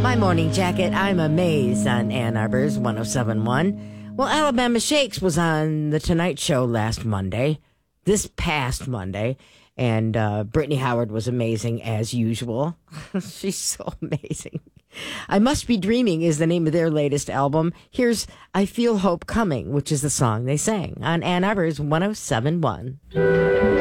My morning jacket, I'm amazed on Ann Arbor's 107.1. Well, Alabama Shakes was on The Tonight Show this past Monday, and Brittany Howard was amazing as usual. She's so amazing. I Must Be Dreaming is the name of their latest album. Here's I Feel Hope Coming, which is the song they sang on Ann Arbor's 107.1.